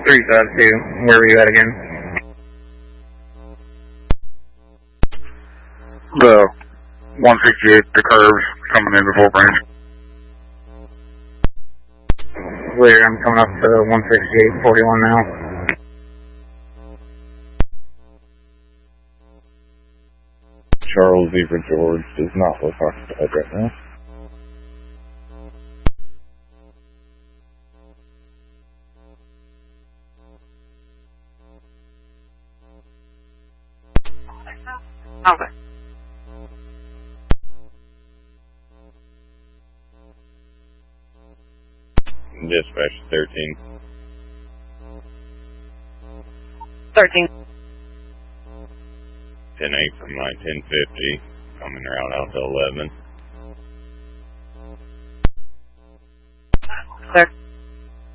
352, where were you at again? The 168, the curves coming into Fort Branch. Clear, I'm coming up to 168.41 now. Charles Zebra George does not look occupied right now. Okay. Dispatch 13. 13. 10-8 from my 1050, coming around out to 11. Clear.